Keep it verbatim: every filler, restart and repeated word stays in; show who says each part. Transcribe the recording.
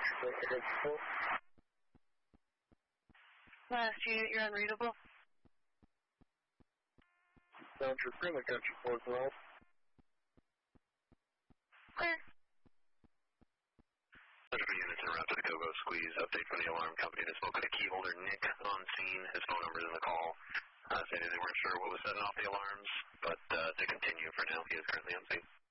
Speaker 1: Last unit, you're unreadable.
Speaker 2: Roger, Prima, got your fourth roll.
Speaker 1: Clear.
Speaker 3: Surgical units en route to the Go-Go Squeeze. Update from the alarm company. They spoke with the key holder, Nick, on scene. His phone number is in the call. Uh, stated they weren't sure what was setting off the alarms, but uh, to continue for now, he is currently on scene.